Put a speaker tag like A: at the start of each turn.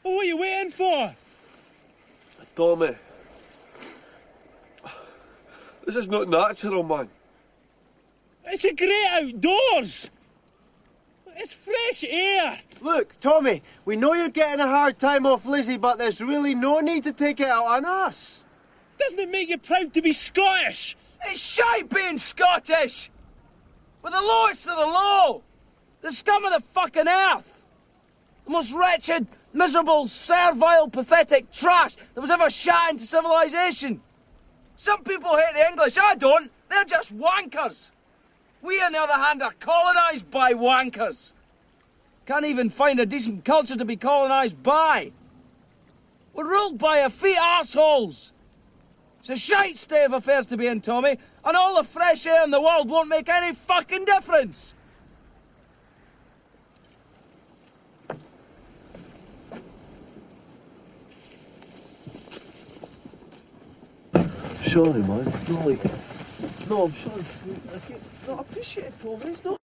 A: Well, what are you waiting for?
B: Tommy, this is not natural, man.
A: It's a great outdoors. It's fresh air.
C: Look, Tommy, we know you're getting a hard time off Lizzie, but there's really no need to take it out on us.
A: Doesn't it make you proud to be Scottish?
D: It's shite being Scottish! We're the lowest of the low! The scum of the fucking earth! The most wretched, miserable, servile, pathetic trash that was ever shot into civilization! Some people hate the English, I don't! They're just wankers! We, on the other hand, are colonised by wankers! Can't even find a decent culture to be colonised by! We're ruled by effete arseholes! It's a shite state of affairs to be in, Tommy, and all the fresh air in the world won't make any fucking difference!
B: Sorry, man. No, I'm sorry. I appreciate it, Tommy. It's not...